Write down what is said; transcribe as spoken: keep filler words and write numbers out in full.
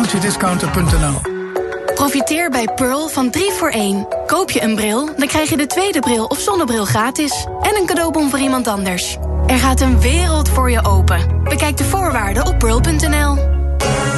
actiediscounter punt n l. Profiteer bij Pearl van drie voor één. Koop je een bril, dan krijg je de tweede bril of zonnebril gratis. En een cadeaubon voor iemand anders. Er gaat een wereld voor je open. Bekijk de voorwaarden op pearl punt n l.